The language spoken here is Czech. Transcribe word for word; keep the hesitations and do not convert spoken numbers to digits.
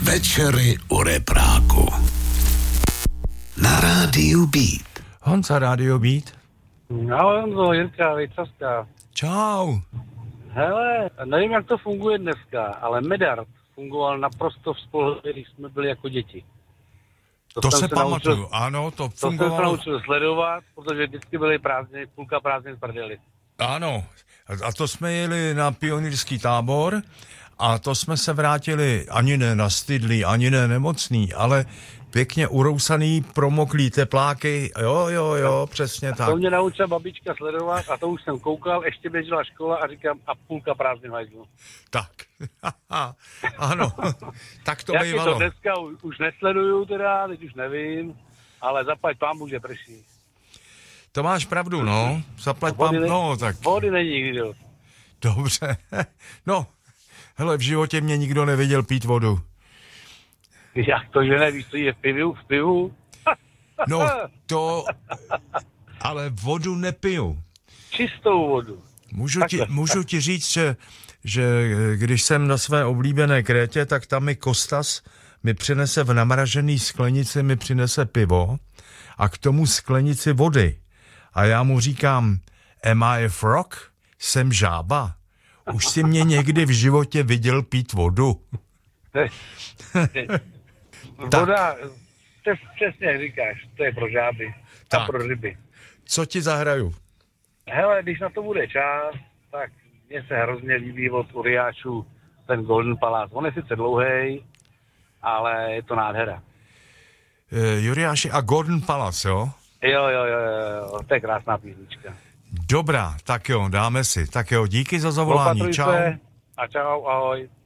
Večery u repráku. Na rádiu Beat. Honza, rádio Beat. Ahoj Honzo, Jirka, Vejcavská. Čau. Hele, nevím, jak to funguje dneska, ale Medard fungoval naprosto vzpolehlivě, když jsme byli jako děti. To, to se pamatuju, naučil, ano, to fungovalo. To jsem se naučil sledovat, protože vždycky byly prázdniny, půlka prázdnin z prdeli. Ano, a to jsme jeli na pionýrský tábor a to jsme se vrátili ani ne nastydlí, ani ne nemocný, ale pěkně urousaný, promoklý tepláky, jo, jo, jo, přesně tak. To mě naučila babička sledovat a to už jsem koukal, ještě běžela škola a říkám, a půlka prázdnin hajzlu. Tak, ano, tak to Jak bývalo. Je to dneska už, už nesleduju teda, teď už nevím, ale zaplať pán, že prší. To máš pravdu, no, zaplať pán, no, tak. Vody není nikdy dost. Dobře, no, hele, v životě mě nikdo neviděl pít vodu. Jak to, že nevíš, co je v pivu? V pivu? No, to, ale vodu nepiju. Čistou vodu. Můžu ti, můžu ti říct, že, že když jsem na své oblíbené Krétě, tak tam mi Kostas mi přinese v namražený sklenici, mi přinese pivo a k tomu sklenici vody. A já mu říkám, am I a frog? Jsem žába. Už jsi mě někdy v životě viděl pít vodu? Voda, to je přesně jak říkáš, to je pro žáby a pro ryby. Co ti zahraju? Hele, když na to bude čas, tak mně se hrozně líbí od Uriášů ten Golden Palace. On je sice dlouhej, ale je to nádhera. E, Juriáši a Golden Palace, jo? Jo, jo, jo, jo, to je krásná písnička. Dobrá, tak jo, dáme si. Tak jo, díky za zavolání, čau. A čau, ahoj.